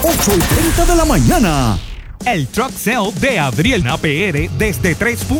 8:30 de la mañana. El Truck Sale de Adriel APR desde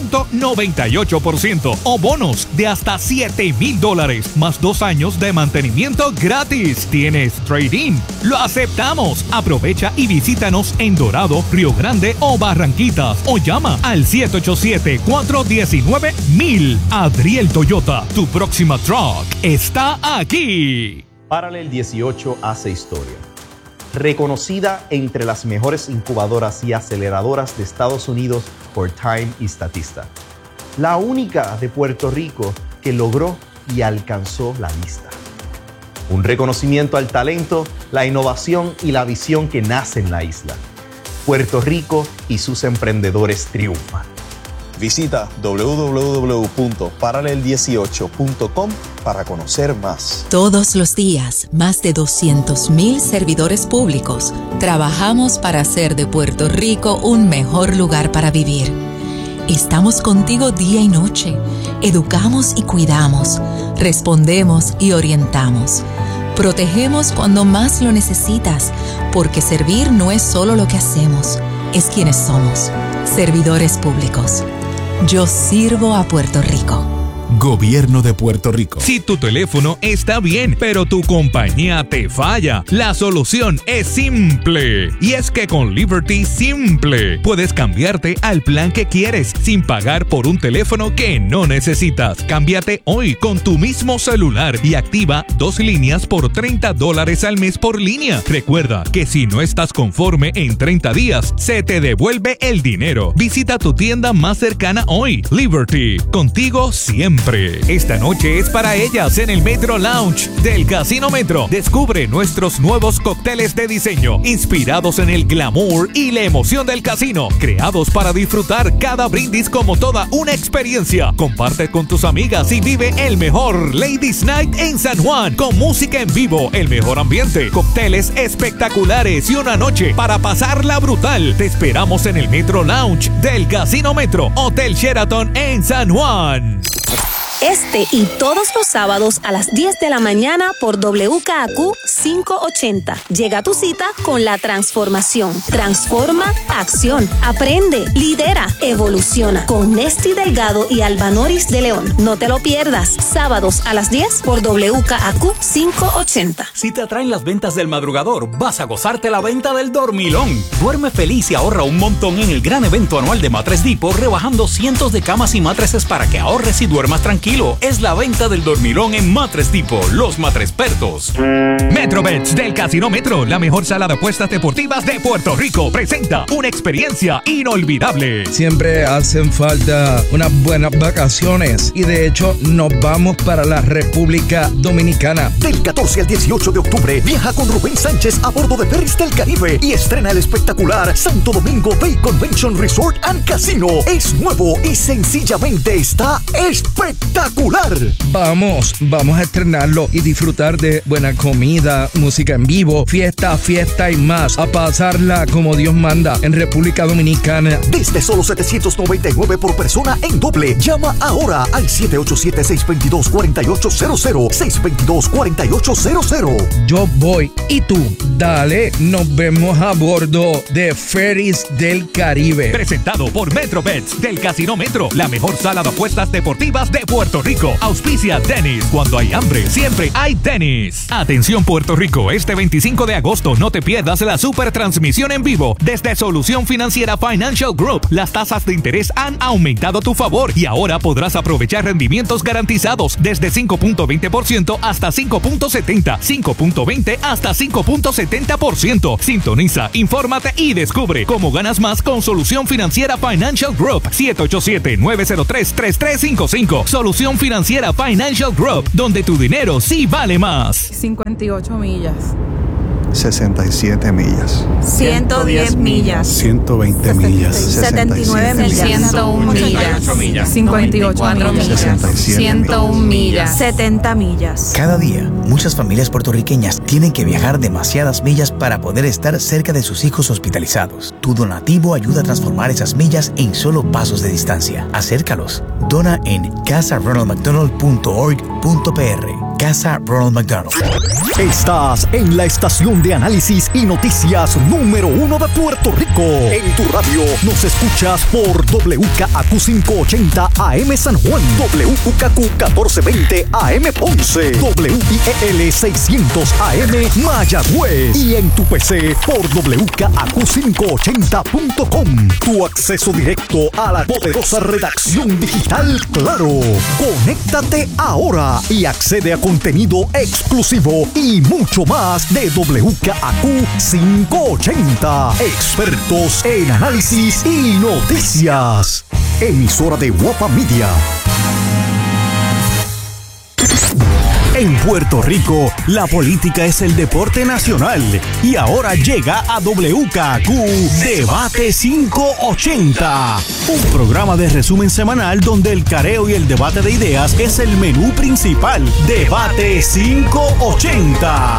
3.98% o bonos de hasta $7,000 más 2 años de mantenimiento gratis. ¿Tienes trade-in? ¡Lo aceptamos! Aprovecha y visítanos en Dorado, Río Grande o Barranquitas o llama al 787-419-1000. Adriel Toyota, tu próxima truck está aquí. Parallel 18 hace historia. Reconocida entre las mejores incubadoras y aceleradoras de Estados Unidos por Time y Statista. La única de Puerto Rico que logró y alcanzó la lista. Un reconocimiento al talento, la innovación y la visión que nace en la isla. Puerto Rico y sus emprendedores triunfan. Visita www.parallel18.com para conocer más. Todos los días, más de 200,000 servidores públicos trabajamos para hacer de Puerto Rico un mejor lugar para vivir. Estamos contigo día y noche. Educamos y cuidamos. Respondemos y orientamos. Protegemos cuando más lo necesitas, porque servir no es solo lo que hacemos, es quienes somos. Servidores públicos. Yo sirvo a Puerto Rico. Gobierno de Puerto Rico. Si tu teléfono está bien, pero tu compañía te falla, la solución es simple. Y es que con Liberty Simple puedes cambiarte al plan que quieres sin pagar por un teléfono que no necesitas. Cámbiate hoy con tu mismo celular y activa 2 líneas por $30 al mes por línea. Recuerda que si no estás conforme en 30 días, se te devuelve el dinero. Visita tu tienda más cercana hoy. Liberty, contigo siempre. Esta noche es para ellas en el Metro Lounge del Casino Metro. Descubre nuestros nuevos cócteles de diseño, inspirados en el glamour y la emoción del casino, creados para disfrutar cada brindis como toda una experiencia. Comparte con tus amigas y vive el mejor Ladies Night en San Juan, con música en vivo, el mejor ambiente, cócteles espectaculares y una noche para pasarla brutal. Te esperamos en el Metro Lounge del Casino Metro, Hotel Sheraton en San Juan. Este y todos los sábados a las 10 de la mañana por WKAQ 580. Llega a tu cita con la transformación. Transforma acción. Aprende, lidera, evoluciona. Con Nesti Delgado y Albanoris de León. No te lo pierdas. Sábados a las 10 por WKAQ 580. Si te atraen las ventas del madrugador, vas a gozarte la venta del dormilón. Duerme feliz y ahorra un montón en el gran evento anual de Matres Depot, rebajando cientos de camas y matres para que ahorres y duermas tranquilo. Es la venta del dormilón en Matres Depot, los matrespertos. MetroBets del Casino Metro, la mejor sala de apuestas deportivas de Puerto Rico, presenta una experiencia inolvidable. Siempre hacen falta unas buenas vacaciones y de hecho nos vamos para la República Dominicana. Del 14 al 18 de octubre, viaja con Rubén Sánchez a bordo de Ferries del Caribe y estrena el espectacular Santo Domingo Bay Convention Resort and Casino. Es nuevo y sencillamente está espectacular. Vamos a estrenarlo y disfrutar de buena comida, música en vivo, fiesta y más. A pasarla como Dios manda en República Dominicana. Desde solo $799 por persona en doble. Llama ahora al 787-622-4800. 622-4800. Yo voy y tú, dale, nos vemos a bordo de Ferries del Caribe. Presentado por MetroBets del Casino Metro, la mejor sala de apuestas deportivas de Puerto Rico. Auspicia Dennis. Cuando hay hambre, siempre hay Dennis. Atención Puerto Rico, este 25 de agosto no te pierdas la super transmisión en vivo desde Solución Financiera Financial Group. Las tasas de interés han aumentado a tu favor y ahora podrás aprovechar rendimientos garantizados desde 5.20% hasta 5.70%, 5.20 hasta 5.70%. Sintoniza, infórmate y descubre cómo ganas más con Solución Financiera Financial Group. 787-903-3355. Solución Financiera Financial Group, donde tu dinero sí vale más. 58 millas. 67 millas. 110 millas. 120 millas. 79 millas. 101 millas. 58 millas. 101 millas. 70 millas. Cada día, muchas familias puertorriqueñas tienen que viajar demasiadas millas para poder estar cerca de sus hijos hospitalizados. Tu donativo ayuda a transformar esas millas en solo pasos de distancia. Acércalos. Dona en casaronaldmcdonald.org.pr. Casa Ronald McDonald. Estás en la estación de análisis y noticias número 1 de Puerto Rico. En tu radio nos escuchas por WKAQ 580 AM San Juan, WKAQ 1420 AM Ponce, WIEL 600 AM Mayagüez y en tu PC por WKAQ580.com. Tu acceso directo a la poderosa redacción digital Claro. Conéctate ahora y accede a contenido exclusivo y mucho más de WKAQ 580. Expertos en análisis y noticias. Emisora de Guapa Media. En Puerto Rico, la política es el deporte nacional y ahora llega a WKAQ Debate 580, un programa de resumen semanal donde el careo y el debate de ideas es el menú principal. Debate 580.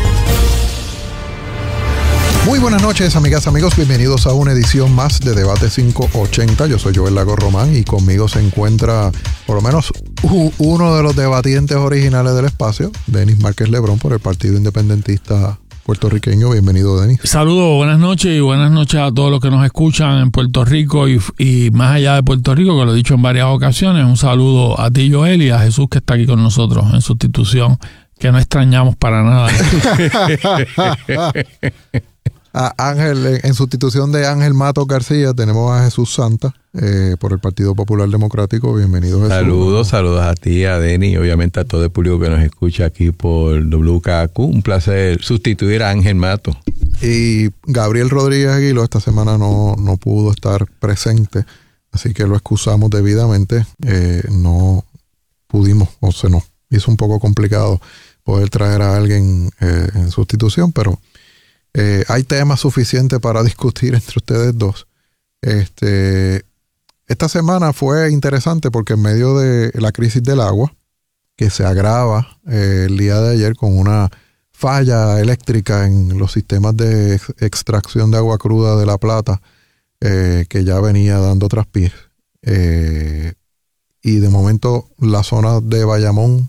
Muy buenas noches, amigas, amigos. Bienvenidos a una edición más de Debate 580. Yo soy Joel Lago Román y conmigo se encuentra, por lo menos, uno de los debatientes originales del espacio, Denis Márquez Lebrón, por el Partido Independentista Puertorriqueño. Bienvenido, Denis. Saludos, buenas noches y buenas noches a todos los que nos escuchan en Puerto Rico y más allá de Puerto Rico, que lo he dicho en varias ocasiones. Un saludo a ti, Joel, y a Jesús, que está aquí con nosotros en sustitución, que no extrañamos para nada. A Ángel, en sustitución de Ángel Matos García, tenemos a Jesús Santa, por el Partido Popular Democrático. Bienvenido, Jesús. Saludos a ti, a Denny y obviamente a todo el público que nos escucha aquí por WKAQ. Un placer sustituir a Ángel Matos. Y Gabriel Rodríguez Aguilo esta semana no pudo estar presente, así que lo excusamos debidamente. No pudimos, o se nos hizo un poco complicado poder traer a alguien en sustitución, pero hay temas suficientes para discutir entre ustedes dos. Esta semana fue interesante porque en medio de la crisis del agua, que se agrava el día de ayer con una falla eléctrica en los sistemas de extracción de agua cruda de La Plata, que ya venía dando traspiés. Y de momento la zona de Bayamón,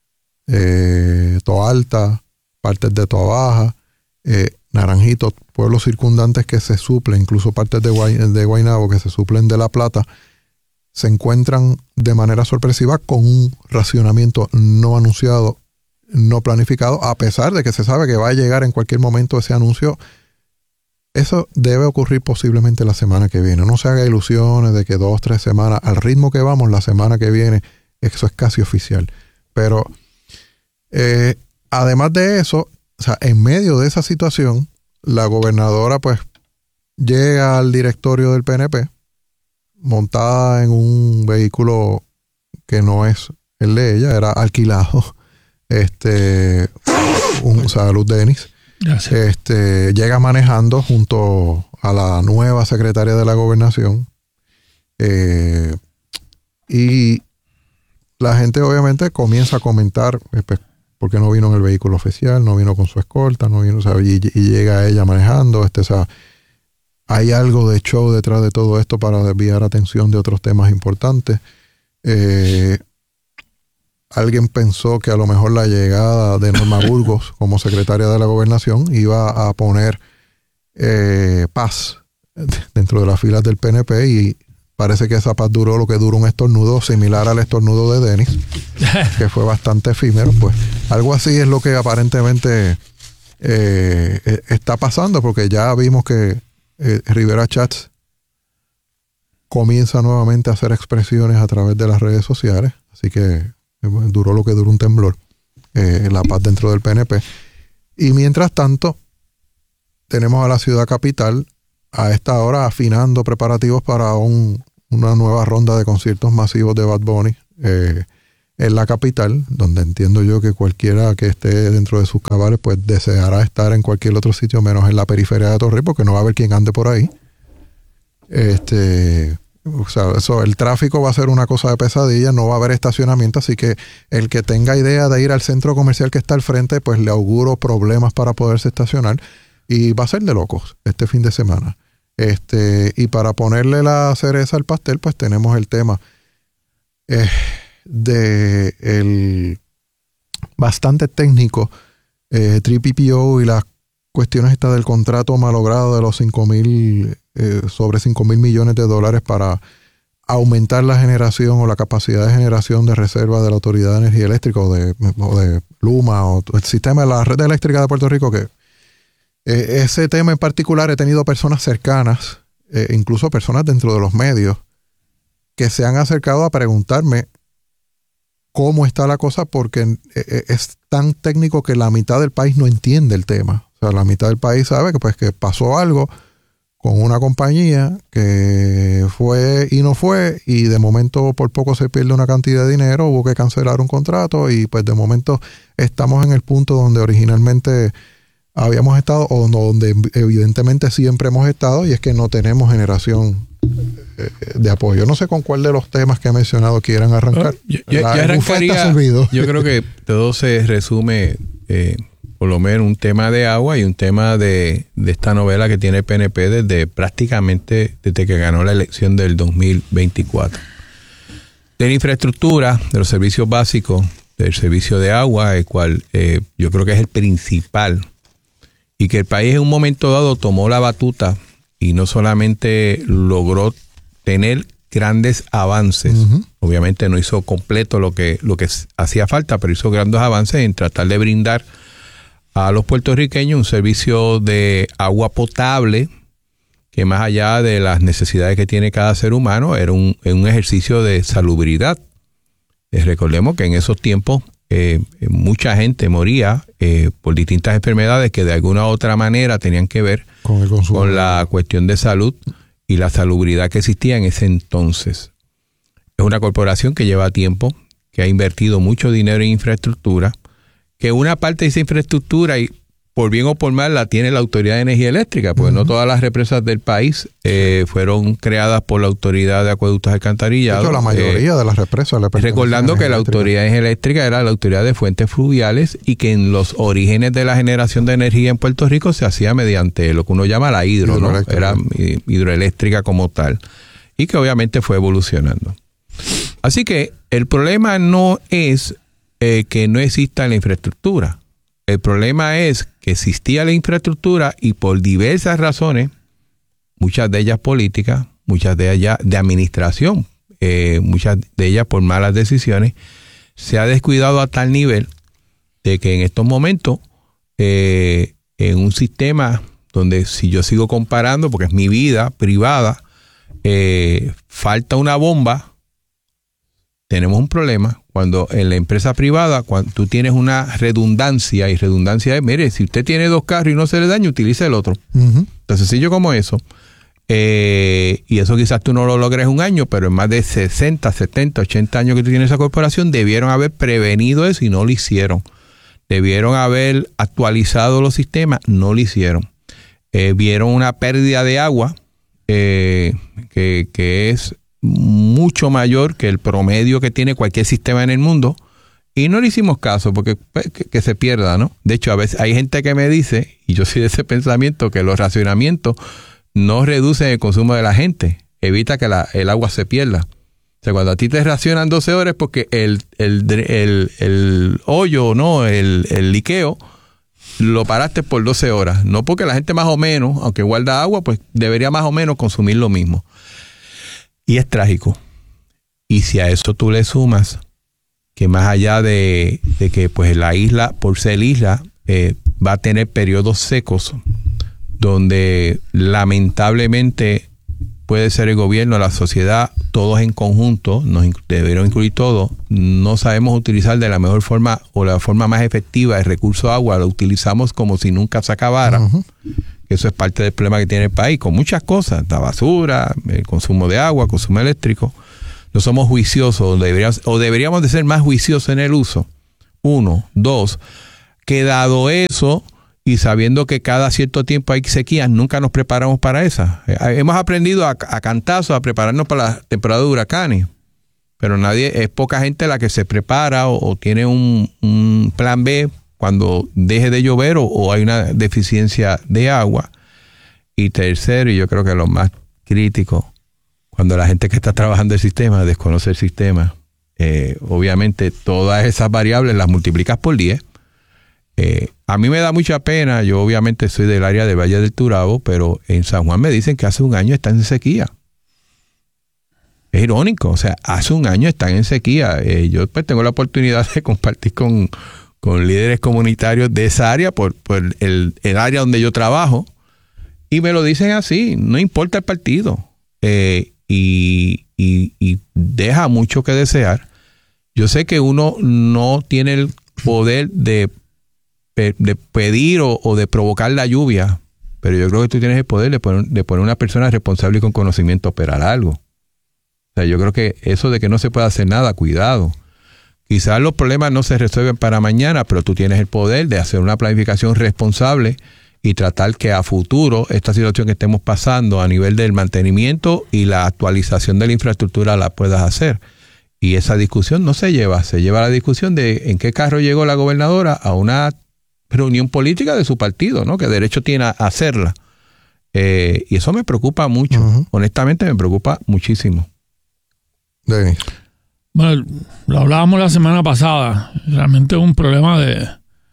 Toa Alta, partes de Toa Baja, Naranjito, pueblos circundantes que se suplen, incluso partes de Guaynabo que se suplen de La Plata, se encuentran de manera sorpresiva con un racionamiento no anunciado, no planificado, a pesar de que se sabe que va a llegar en cualquier momento ese anuncio. Eso debe ocurrir posiblemente la semana que viene. No se haga ilusiones de que 2 o 3 semanas, al ritmo que vamos, la semana que viene, eso es casi oficial. Pero además de eso, o sea, en medio de esa situación, la gobernadora pues llega al directorio del PNP montada en un vehículo que no es el de ella, era alquilado. Salud, Denis. Gracias. Llega manejando junto a la nueva secretaria de la gobernación. Y la gente obviamente comienza a comentar, pues, porque no vino en el vehículo oficial, no vino con su escolta, no vino, y llega ella manejando. Hay algo de show detrás de todo esto para desviar atención de otros temas importantes. Alguien pensó que a lo mejor la llegada de Norma Burgos como secretaria de la gobernación iba a poner paz dentro de las filas del PNP, y parece que esa paz duró lo que duró un estornudo similar al estornudo de Denis, que fue bastante efímero. Pues algo así es lo que aparentemente está pasando, porque ya vimos que Rivera Chats comienza nuevamente a hacer expresiones a través de las redes sociales, así que duró lo que duró un temblor, la paz dentro del PNP. Y mientras tanto, tenemos a la ciudad capital a esta hora afinando preparativos para una nueva ronda de conciertos masivos de Bad Bunny en la capital, donde entiendo yo que cualquiera que esté dentro de sus cabales pues deseará estar en cualquier otro sitio menos en la periferia de Torrey, porque no va a haber quien ande por ahí. O sea, el tráfico va a ser una cosa de pesadilla, no va a haber estacionamiento, así que el que tenga idea de ir al centro comercial que está al frente, pues le auguro problemas para poderse estacionar, y va a ser de locos este fin de semana. Y para ponerle la cereza al pastel, pues tenemos el tema bastante técnico. PPO y las cuestiones estas del contrato malogrado de los sobre $5,000 millones para aumentar la generación o la capacidad de generación de reserva de la Autoridad de Energía Eléctrica o de Luma o el sistema de la red eléctrica de Puerto Rico, que ese tema en particular he tenido personas cercanas, incluso personas dentro de los medios, que se han acercado a preguntarme cómo está la cosa, porque es tan técnico que la mitad del país no entiende el tema. O sea, la mitad del país sabe que pasó algo con una compañía que fue y no fue, y de momento por poco se pierde una cantidad de dinero, hubo que cancelar un contrato, y pues de momento estamos en el punto donde originalmente habíamos estado, o donde evidentemente siempre hemos estado, y es que no tenemos generación de apoyo. No sé con cuál de los temas que he mencionado quieran arrancar. Yo arrancaría, yo creo que todo se resume por lo menos un tema de agua y un tema de esta novela que tiene el PNP desde que ganó la elección del 2024. De la infraestructura, de los servicios básicos, del servicio de agua, el cual yo creo que es el principal, y que el país en un momento dado tomó la batuta y no solamente logró tener grandes avances, obviamente no hizo completo lo que hacía falta, pero hizo grandes avances en tratar de brindar a los puertorriqueños un servicio de agua potable que, más allá de las necesidades que tiene cada ser humano, era un ejercicio de salubridad. Recordemos que en esos tiempos mucha gente moría por distintas enfermedades que de alguna u otra manera tenían que ver con la cuestión de salud y la salubridad que existía en ese entonces. Es una corporación que lleva tiempo, que ha invertido mucho dinero en infraestructura, que una parte de esa infraestructura, y por bien o por mal, la tiene la Autoridad de Energía Eléctrica, porque no todas las represas del país fueron creadas por la Autoridad de Acueductos y Alcantarillados. De hecho, la mayoría de las represas. Recordando que la Autoridad de Energía Eléctrica era la Autoridad de Fuentes Fluviales, y que en los orígenes de la generación de energía en Puerto Rico se hacía mediante lo que uno llama la ¿no? Era hidroeléctrica como tal, y que obviamente fue evolucionando. Así que el problema no es que no exista la infraestructura. El problema es que existía la infraestructura y por diversas razones, muchas de ellas políticas, muchas de ellas de administración, muchas de ellas por malas decisiones, se ha descuidado a tal nivel de que en estos momentos, en un sistema donde, si yo sigo comparando, porque es mi vida privada, falta una bomba, tenemos un problema. Cuando en la empresa privada, cuando tú tienes una redundancia, y redundancia es, mire, si usted tiene 2 carros y no se le daña, utilice el otro. Tan sencillo como eso. Y eso quizás tú no lo logres un año, pero en más de 60, 70, 80 años que tú tienes esa corporación, debieron haber prevenido eso y no lo hicieron. Debieron haber actualizado los sistemas, no lo hicieron. Vieron una pérdida de agua que es mucho mayor que el promedio que tiene cualquier sistema en el mundo, y no le hicimos caso porque que se pierda, ¿no? De hecho, a veces hay gente que me dice, y yo soy de ese pensamiento, que los racionamientos no reducen el consumo de la gente, evita que el agua se pierda. O sea, cuando a ti te racionan 12 horas, porque el hoyo, ¿no? El liqueo lo paraste por 12 horas, no porque la gente más o menos, aunque guarda agua, pues debería más o menos consumir lo mismo. Y es trágico. Y si a eso tú le sumas que más allá de que pues la isla, por ser isla, va a tener periodos secos, donde lamentablemente puede ser el gobierno, la sociedad, todos en conjunto, nos debieron incluir todos, no sabemos utilizar de la mejor forma o la forma más efectiva el recurso agua, lo utilizamos como si nunca se acabara. Eso es parte del problema que tiene el país, con muchas cosas, la basura, el consumo de agua, el consumo eléctrico. No somos juiciosos, deberíamos de ser más juiciosos en el uso. 1, 2, que dado eso, y sabiendo que cada cierto tiempo hay sequías, nunca nos preparamos para esa. Hemos aprendido a cantazos a prepararnos para la temporada de huracanes, pero es poca gente la que se prepara o tiene un plan B cuando deje de llover o hay una deficiencia de agua. Y tercero, y yo creo que lo más crítico, cuando la gente que está trabajando el sistema desconoce el sistema, obviamente todas esas variables las multiplicas por 10. A mí me da mucha pena, yo obviamente soy del área de Valle del Turabo, pero en San Juan me dicen que hace un año están en sequía. Es irónico, o sea, hace un año están en sequía. Yo pues tengo la oportunidad de compartir con líderes comunitarios de esa área, por el área donde yo trabajo, y me lo dicen así, no importa el partido, y deja mucho que desear. Yo sé que uno no tiene el poder de pedir o de provocar la lluvia, pero yo creo que tú tienes el poder de poner una persona responsable y con conocimiento a operar algo. O sea, yo creo que eso de que no se puede hacer nada, cuidado. Quizás los problemas no se resuelven para mañana, pero tú tienes el poder de hacer una planificación responsable y tratar que a futuro esta situación que estemos pasando a nivel del mantenimiento y la actualización de la infraestructura la puedas hacer. Y esa discusión no se lleva la discusión de en qué carro llegó la gobernadora a una reunión política de su partido, ¿no? Que derecho tiene a hacerla. Y eso me preocupa mucho. Honestamente me preocupa muchísimo. Bueno, lo hablábamos la semana pasada. Realmente es un problema de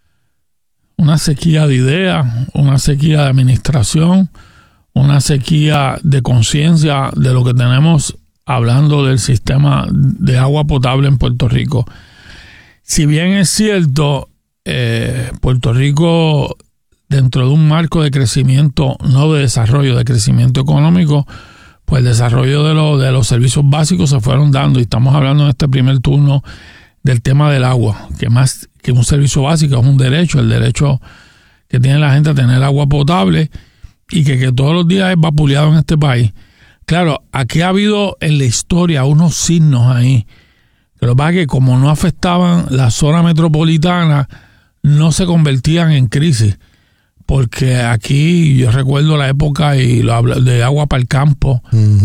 una sequía de ideas, una sequía de administración, una sequía de conciencia de lo que tenemos hablando del sistema de agua potable en Puerto Rico. Si bien es cierto, Puerto Rico, dentro de un marco de crecimiento, no de desarrollo, de crecimiento económico, pues el desarrollo de los servicios básicos se fueron dando, y estamos hablando en este primer turno del tema del agua, que más que un servicio básico es un derecho, el derecho que tiene la gente a tener agua potable, y que todos los días es vapuleado en este país. Claro, aquí ha habido en la historia unos signos ahí, que lo que pasa es que como no afectaban la zona metropolitana, no se convertían en crisis. Porque aquí yo recuerdo la época y lo hablo de agua para el campo,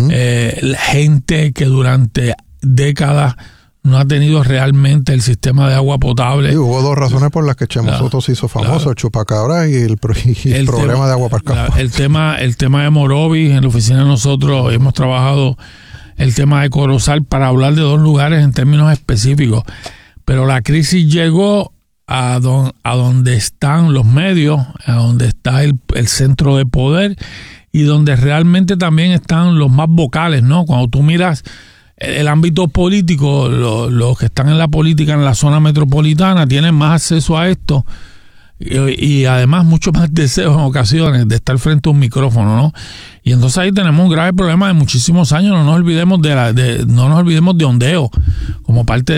gente que durante décadas no ha tenido realmente el sistema de agua potable. Sí, hubo dos razones por las que Chemo Soto se hizo famoso, el chupacabra y el problema de agua para el campo. El tema de Morovis, en la oficina de nosotros hemos trabajado el tema de Corozal para hablar de dos lugares en términos específicos. Pero la crisis llegó a donde están los medios, a donde está el centro de poder, y donde realmente también están los más vocales, ¿no? Cuando tú miras el ámbito político, los que están en la política en la zona metropolitana tienen más acceso a esto, y además mucho más deseos en ocasiones de estar frente a un micrófono, ¿no? Y entonces ahí tenemos un grave problema de muchísimos años. No nos olvidemos de Ondeo como parte de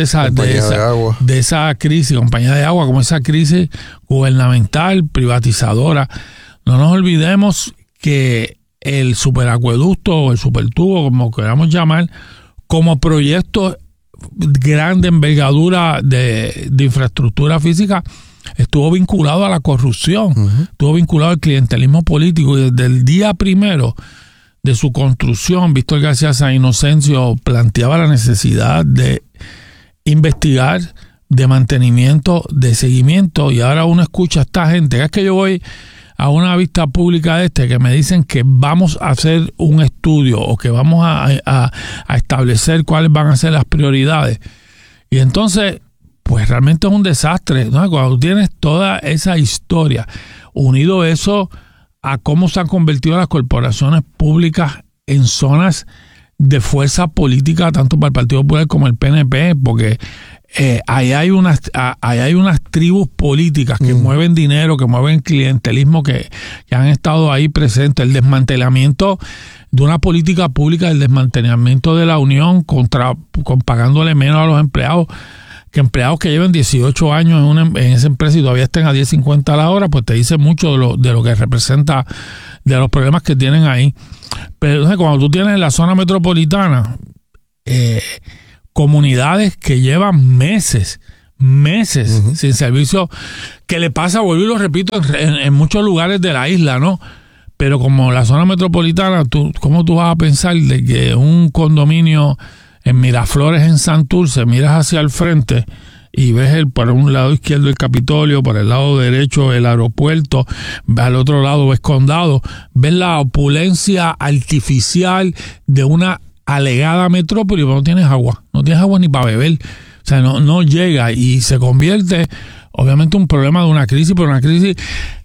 esa crisis, compañía de agua, como esa crisis gubernamental, privatizadora. No nos olvidemos que el superacueducto o el supertubo, como queramos llamar, como proyecto grande envergadura de infraestructura física, estuvo vinculado a la corrupción, estuvo vinculado al clientelismo político, y desde el día primero de su construcción, Víctor García San Inocencio planteaba la necesidad de investigar, de mantenimiento, de seguimiento, y ahora uno escucha a esta gente. Es que yo voy a una vista pública que me dicen que vamos a hacer un estudio o que vamos a establecer cuáles van a ser las prioridades, y entonces pues realmente es un desastre, ¿no? Cuando tú tienes toda esa historia, unido eso a cómo se han convertido las corporaciones públicas en zonas de fuerza política, tanto para el Partido Popular como el PNP, porque ahí hay unas tribus políticas que mueven dinero, que mueven clientelismo, que han estado ahí presentes. El desmantelamiento de una política pública, el desmantelamiento de la Unión con pagándole menos a los empleados, que empleados que lleven 18 años en esa empresa y todavía estén a 10.50 a la hora, pues te dice mucho de lo que representa, de los problemas que tienen ahí. Pero entonces, cuando tú tienes en la zona metropolitana comunidades que llevan meses sin servicio, que le pasa, vuelvo y lo repito, en muchos lugares de la isla, ¿no? Pero como la zona metropolitana, ¿cómo tú vas a pensar de que un condominio en Miraflores, en Santurce, miras hacia el frente y ves por un lado izquierdo el Capitolio, por el lado derecho el aeropuerto, al otro lado ves Condado, ves la opulencia artificial de una alegada metrópoli, pero no tienes agua ni para beber. O sea, no llega y se convierte, obviamente, un problema de una crisis, pero una crisis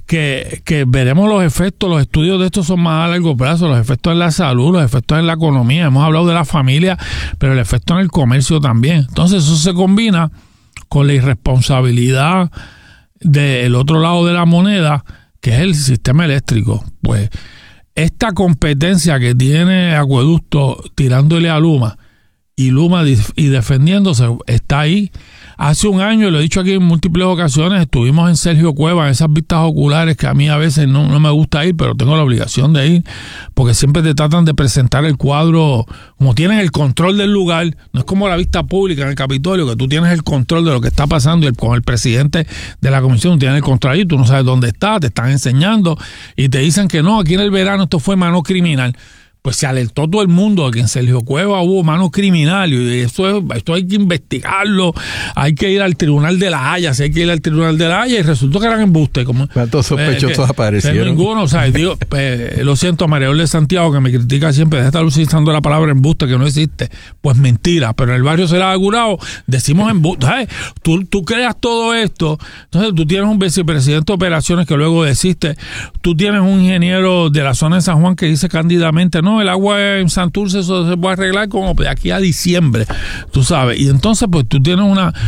que veremos los efectos. Los estudios de esto son más a largo plazo, los efectos en la salud, los efectos en la economía. Hemos hablado de la familia, pero el efecto en el comercio también. Entonces eso se combina con la irresponsabilidad del otro lado de la moneda, que es el sistema eléctrico. Pues esta competencia que tiene Acueducto tirándole a Luma y defendiéndose está ahí. Hace un año, lo he dicho aquí en múltiples ocasiones, estuvimos en Sergio Cueva, en esas vistas oculares que a mí a veces no me gusta ir, pero tengo la obligación de ir, porque siempre te tratan de presentar el cuadro, como tienen el control del lugar. No es como la vista pública en el Capitolio, que tú tienes el control de lo que está pasando, y con el presidente de la comisión tienes el control ahí, tú no sabes dónde está, te están enseñando, y te dicen que no, aquí en el verano esto fue mano criminal. Pues se alertó todo el mundo de que en Sergio Cueva hubo mano criminal, y esto hay que investigarlo, hay que ir al Tribunal de la Haya, hay que ir al Tribunal de la Haya, y resultó que eran embustes. ¿Cuántos sospechosos aparecieron? Ninguno, o sea, digo, lo siento a María de Santiago, que me critica siempre, de estar utilizando la palabra embuste, que no existe. Pues mentira, pero en el barrio Será Curado decimos embuste. Tú creas todo esto, entonces tú tienes un vicepresidente de operaciones que luego desiste, tú tienes un ingeniero de la zona de San Juan que dice cándidamente, no, el agua en Santurce eso se puede arreglar como de aquí a diciembre, tú sabes. Y entonces pues tú tienes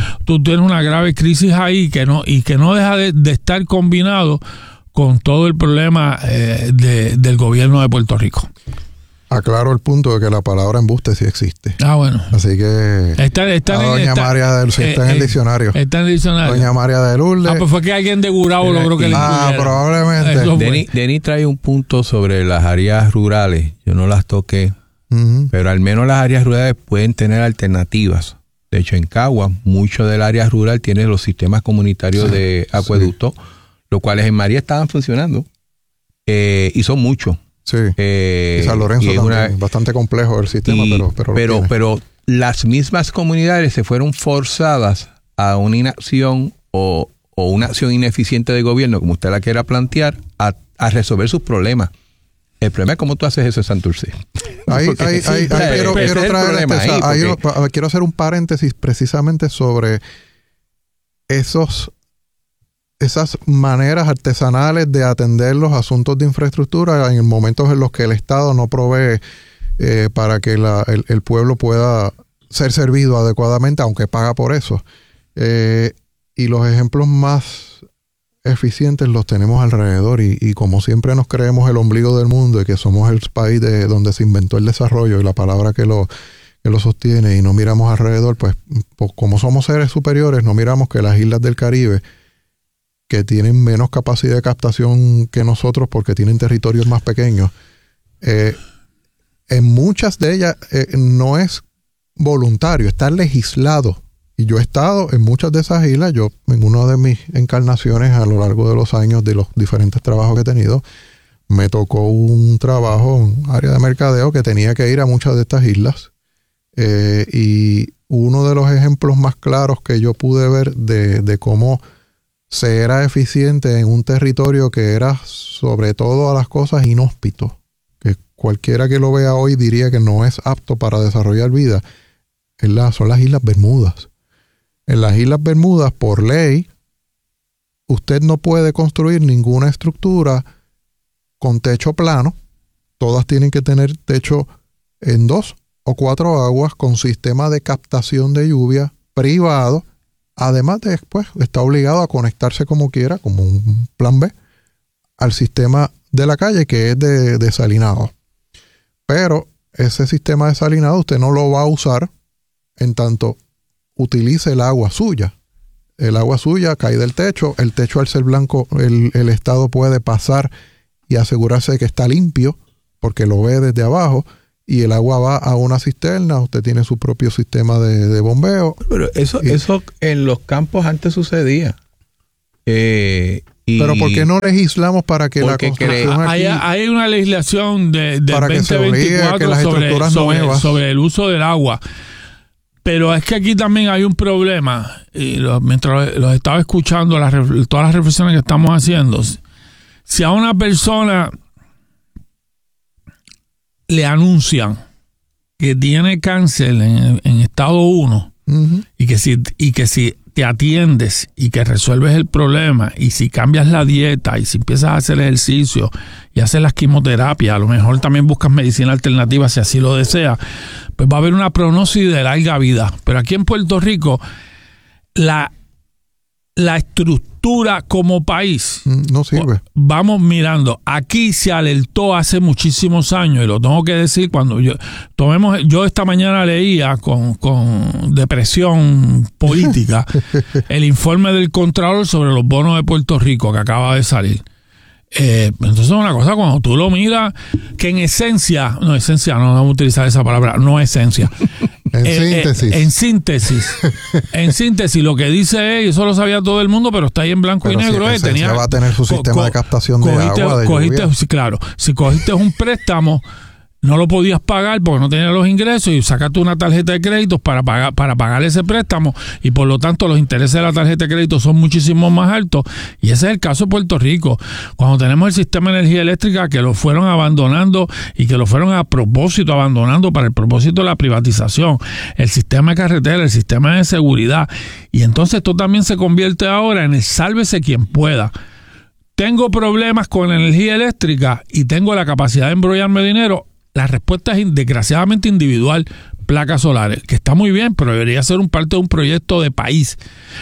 una grave crisis ahí que no deja de estar combinado con todo el problema del gobierno de Puerto Rico. Aclaro el punto de que la palabra embuste sí existe. Bueno. Así que doña María de Lourdes está en el diccionario. Está en el diccionario. Doña María de Lourdes. Pues fue que alguien de Gurabo logró que le incluyera. Probablemente. Denis trae un punto sobre las áreas rurales. Yo no las toqué, pero al menos las áreas rurales pueden tener alternativas. De hecho, en Cagua, mucho del área rural tiene los sistemas comunitarios de acueducto, los cuales en María estaban funcionando, y son muchos. Sí, y San Lorenzo también, bastante complejo el sistema, pero las mismas comunidades se fueron forzadas a una inacción o una acción ineficiente de gobierno, como usted la quiera plantear, a resolver sus problemas. El problema es cómo tú haces eso en Santurce. Quiero hacer un paréntesis precisamente sobre esas maneras artesanales de atender los asuntos de infraestructura en momentos en los que el Estado no provee para que el pueblo pueda ser servido adecuadamente, aunque paga por eso. Y los ejemplos más eficientes los tenemos alrededor, y como siempre nos creemos el ombligo del mundo y que somos el país donde se inventó el desarrollo y la palabra que lo sostiene, y no miramos alrededor, pues como somos seres superiores, no miramos que las islas del Caribe, que tienen menos capacidad de captación que nosotros porque tienen territorios más pequeños, en muchas de ellas no es voluntario, está legislado. Y yo he estado en muchas de esas islas. Yo, en una de mis encarnaciones a lo largo de los años, de los diferentes trabajos que he tenido, me tocó un trabajo, un área de mercadeo que tenía que ir a muchas de estas islas. Y uno de los ejemplos más claros que yo pude ver de cómo se era eficiente en un territorio que era, sobre todo a las cosas, inhóspito, que cualquiera que lo vea hoy diría que no es apto para desarrollar vida, son las Islas Bermudas. En las Islas Bermudas, por ley, usted no puede construir ninguna estructura con techo plano. Todas tienen que tener techo en 2 o 4 aguas, con sistema de captación de lluvia privado. Además de, después, está obligado a conectarse como quiera, como un plan B, al sistema de la calle, que es de desalinado. Pero ese sistema de desalinado usted no lo va a usar en tanto utilice el agua suya. El agua suya cae del techo. El techo, al ser blanco, el Estado puede pasar y asegurarse de que está limpio, porque lo ve desde abajo. Y el agua va a una cisterna, usted tiene su propio sistema de bombeo. Pero eso en los campos antes sucedía. Pero ¿por qué no legislamos para que la construcción aquí... Hay una legislación del para 2024 sobre el uso del agua. Pero es que aquí también hay un problema. Y mientras los estaba escuchando, todas las reflexiones que estamos haciendo, si a una persona le anuncian que tiene cáncer en estado 1 y que si te atiendes y que resuelves el problema y si cambias la dieta y si empiezas a hacer ejercicio y haces las quimioterapias, a lo mejor también buscas medicina alternativa si así lo deseas, pues va a haber una prognosis de larga vida. Pero aquí en Puerto Rico la estructura como país no sirve. Vamos mirando, aquí se alertó hace muchísimos años, y lo tengo que decir, cuando yo esta mañana leía con depresión política el informe del Contralor sobre los bonos de Puerto Rico que acaba de salir. Entonces es una cosa, cuando tú lo miras, que en esencia, no vamos a utilizar esa palabra, no esencia. En síntesis, lo que dice es, eso lo sabía todo el mundo, pero está ahí en blanco y negro. Va a tener su sistema de captación de agua, de lluvia. Sí, claro, si cogiste un préstamo, no lo podías pagar porque no tenías los ingresos y sacaste una tarjeta de crédito para pagar ese préstamo y por lo tanto los intereses de la tarjeta de crédito son muchísimo más altos, y ese es el caso de Puerto Rico. Cuando tenemos el sistema de energía eléctrica que lo fueron abandonando y que lo fueron abandonando para el propósito de la privatización, el sistema de carretera, el sistema de seguridad, y entonces esto también se convierte ahora en el sálvese quien pueda. Tengo problemas con la energía eléctrica y tengo la capacidad de embrollarme dinero. La respuesta es desgraciadamente individual, placas solares, que está muy bien, pero debería ser parte de un proyecto de país.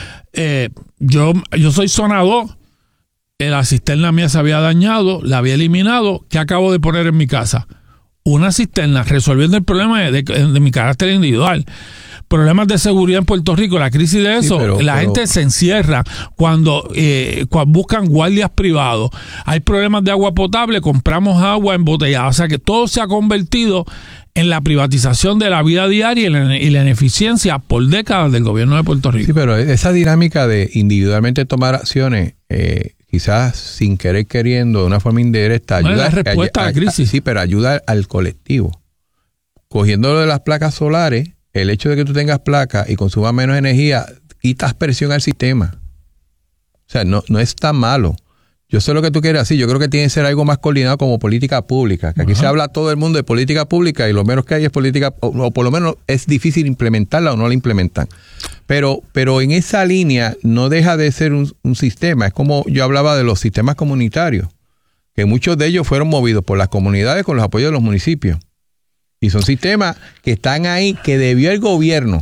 Yo soy zona 2, la cisterna mía se había dañado, la había eliminado. ¿Qué acabo de poner en mi casa? Una cisterna, resolviendo el problema de mi carácter individual. Problemas de seguridad en Puerto Rico, la crisis de eso, gente se encierra cuando buscan guardias privados. Hay problemas de agua potable, compramos agua embotellada. O sea que todo se ha convertido en la privatización de la vida diaria y la ineficiencia por décadas del gobierno de Puerto Rico. Sí, pero esa dinámica de individualmente tomar acciones, quizás sin querer queriendo, de una forma indirecta, ayuda la respuesta a la crisis. Sí, pero ayuda al colectivo. Cogiendo lo de las placas solares, el hecho de que tú tengas placas y consumas menos energía, quitas presión al sistema. O sea, no es tan malo. Yo sé lo que tú quieres decir. Yo creo que tiene que ser algo más coordinado como política pública. Que aquí se habla todo el mundo de política pública y lo menos que hay es política, o por lo menos es difícil implementarla o no la implementan. Pero en esa línea no deja de ser un sistema. Es como yo hablaba de los sistemas comunitarios, que muchos de ellos fueron movidos por las comunidades con los apoyos de los municipios. Y son sistemas que están ahí, que debió el gobierno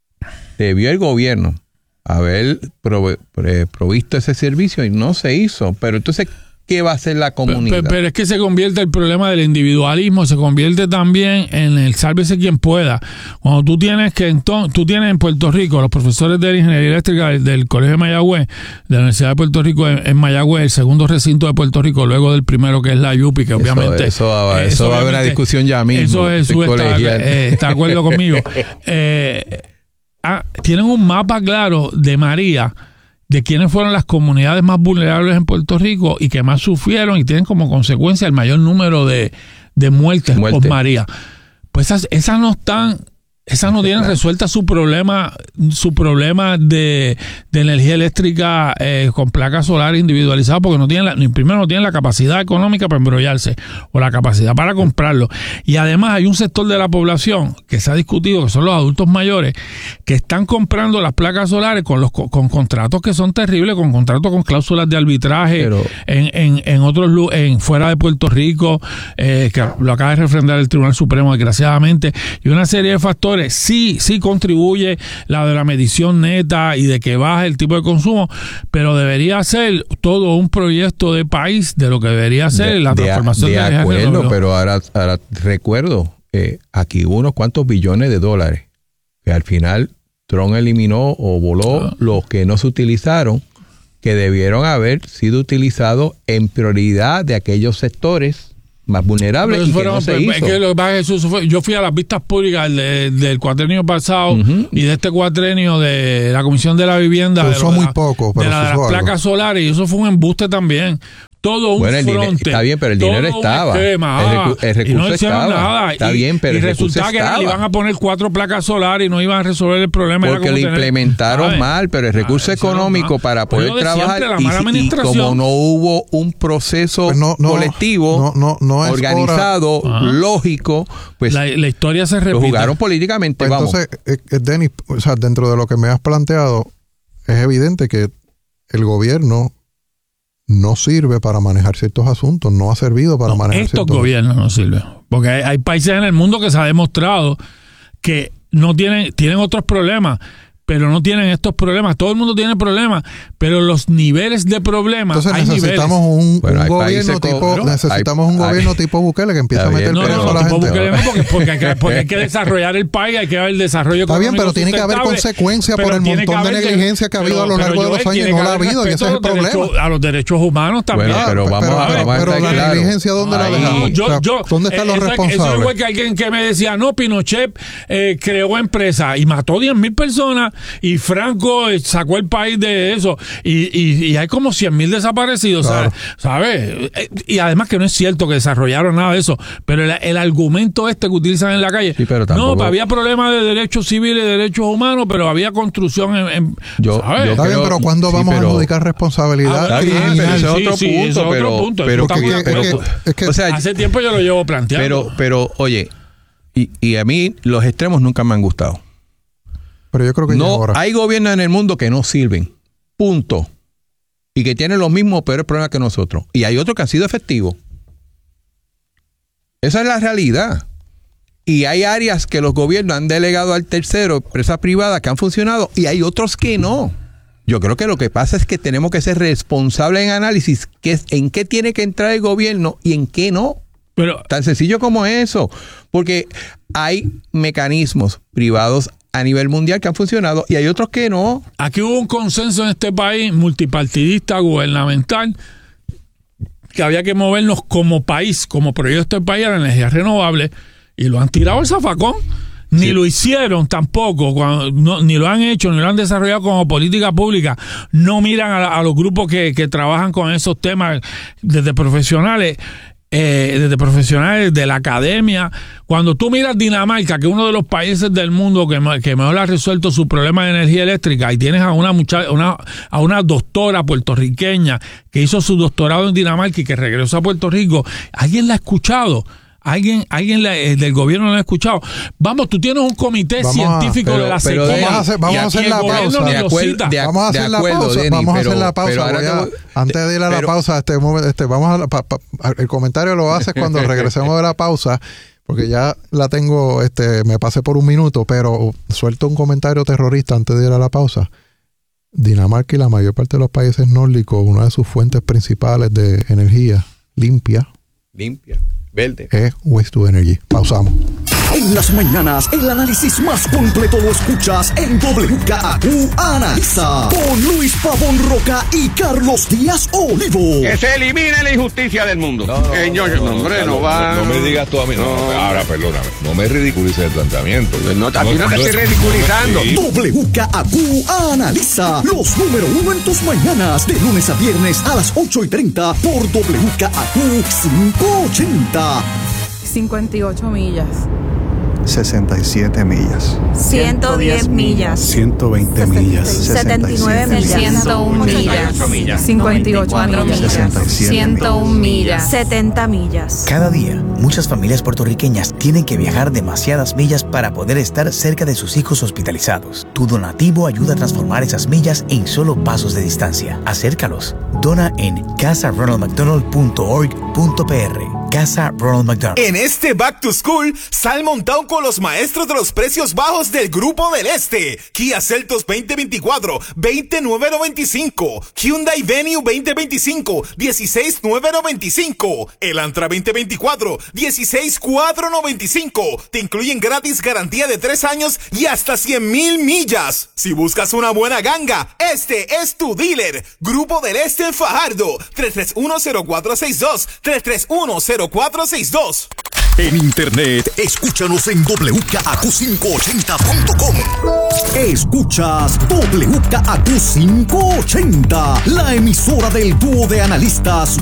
haber provisto ese servicio y no se hizo. Pero entonces, ¿qué va a hacer la comunidad? Pero es que se convierte el problema del individualismo, se convierte también en el sálvese quien pueda. Cuando tú tienes en Puerto Rico los profesores de la ingeniería eléctrica del Colegio de Mayagüez, de la Universidad de Puerto Rico en Mayagüez, el segundo recinto de Puerto Rico, luego del primero que es la UPI, que obviamente... Eso va a haber una discusión ya mismo. Eso es está de acuerdo conmigo. Tienen un mapa claro de María, de quiénes fueron las comunidades más vulnerables en Puerto Rico y que más sufrieron y tienen como consecuencia el mayor número de muertes por María. Pues esas no tienen resuelta su problema de energía eléctrica con placas solares individualizadas, porque no tienen la capacidad económica para embrollarse o la capacidad para comprarlo. Y además hay un sector de la población que se ha discutido, que son los adultos mayores, que están comprando las placas solares con contratos que son terribles, con contratos con cláusulas de arbitraje en otros fuera de Puerto Rico, que lo acaba de refrendar el Tribunal Supremo desgraciadamente, y una serie de factores. Sí contribuye la de la medición neta y de que baje el tipo de consumo, pero debería ser todo un proyecto de país de lo que debería ser la transformación de acuerdo, pero ahora recuerdo, aquí hubo unos cuantos billones de dólares que al final Trump eliminó o voló los que no se utilizaron, que debieron haber sido utilizados en prioridad de aquellos sectores más vulnerables y que no se hizo. Yo fui a las vistas públicas del cuatrenio pasado y de este cuatrenio de la Comisión de la Vivienda, muy poco, pero de las placas solares, y eso fue un embuste también. todo un fronte. Está bien, pero el dinero estaba. El recurso estaba. Nada. Está bien, pero el recurso resultaba que le iban a poner 4 placas solares y no iban a resolver el problema. Porque lo implementaron mal, pero el recurso económico para poder trabajar y como no hubo un proceso colectivo organizado, lógico, pues la historia se repite. Lo jugaron políticamente. Pues entonces, Denis, o sea, dentro de lo que me has planteado, es evidente que el gobierno no sirve para manejar ciertos asuntos, no ha servido para manejar estos gobiernos no sirven, porque hay países en el mundo que se ha demostrado que no tienen otros problemas, pero no tienen estos problemas. Todo el mundo tiene problemas, pero los niveles de problemas. Entonces necesitamos un gobierno tipo Bukele que empiece a meter preso a la gente. Bukele no, porque hay que desarrollar el país, hay que haber el desarrollo económico. Está bien, pero tiene que haber consecuencias por el montón de negligencia que ha habido a lo largo de los años y no la ha habido, y ese es el problema. A los derechos humanos también. Pero vamos a ver. Pero la negligencia, ¿dónde la dejamos? ¿Dónde están los responsables? Eso es igual que alguien que me decía, no, Pinochet creó empresas y mató 10,000 personas y Franco sacó el país de eso y hay como 100,000 desaparecidos, claro. ¿Sabes? Y además que no es cierto que desarrollaron nada de eso, pero el argumento que utilizan en la calle, había problemas de derechos civiles y derechos humanos, pero había construcción está bien, pero ¿cuándo vamos a adjudicar responsabilidad? Ese es otro punto. Pero o sea, hace tiempo yo lo llevo planteando. Pero oye, y a mí los extremos nunca me han gustado. Pero yo creo que hay gobiernos en el mundo que no sirven, punto, y que tienen los mismos peores problemas que nosotros, y hay otros que han sido efectivos. Esa es la realidad. Y hay áreas que los gobiernos han delegado al tercero, empresas privadas que han funcionado, y hay otros que no. Yo creo que lo que pasa es que tenemos que ser responsables en análisis, en qué tiene que entrar el gobierno y en qué no. Pero tan sencillo como eso, porque hay mecanismos privados a nivel mundial que han funcionado y hay otros que no. Aquí hubo un consenso en este país multipartidista, gubernamental, que había que movernos como país, como proyecto del país a la energía renovable, y lo han tirado al zafacón. Ni lo hicieron tampoco, ni lo han hecho, ni lo han desarrollado como política pública. No miran a los grupos que trabajan con esos temas desde profesionales de la academia. Cuando tú miras Dinamarca, que es uno de los países del mundo que mejor ha resuelto su problema de energía eléctrica, y tienes a una doctora puertorriqueña que hizo su doctorado en Dinamarca y que regresó a Puerto Rico, ¿alguien la ha escuchado? ¿Alguien del gobierno lo ha escuchado? Vamos, tú tienes un comité científico de la sequía. Vamos a hacer la pausa. Vamos a hacer la pausa. Antes de ir a la pausa, el comentario lo haces cuando regresemos de la pausa, porque ya la tengo, me pasé por un minuto, pero suelto un comentario terrorista antes de ir a la pausa. Dinamarca y la mayor parte de los países nórdicos, una de sus fuentes principales de energía limpia, verde, es Waste to Energy. Pausamos. En las mañanas, el análisis más completo lo escuchas en WKAQ Analiza, con Luis Pavón Roca y Carlos Díaz Olivo. Que se elimine la injusticia del mundo. No me digas tú a mí. Ahora, perdóname. No me ridiculices el planteamiento. No te estoy ridiculizando. WKAQ Analiza, los número 1 en tus mañanas, de lunes a viernes a las 8:30 por WKAQ 580. 58 millas. 67 millas. 110 millas. 120 millas. 79 millas. 101 millas. 58 millas. 101 millas. 70 millas. Cada día, muchas familias puertorriqueñas tienen que viajar demasiadas millas para poder estar cerca de sus hijos hospitalizados. Tu donativo ayuda a transformar esas millas en solo pasos de distancia. Acércalos. Dona en casaronaldmcdonald.org.pr. Casa Ronald McDonald. En este Back to School, sal montado con los maestros de los precios bajos del Grupo del Este. Kia Seltos 2024, $20,995. Hyundai Venue 2025, $16,995. Elantra 2024, $16,495. Te incluyen gratis garantía de 3 años y hasta 100,000 millas. Si buscas una buena ganga, este es tu dealer. Grupo del Este en Fajardo, 331-0462, 331-0462. En internet, escúchanos en WKAQ580.com. Escuchas WKAQ580, la emisora del dúo de analistas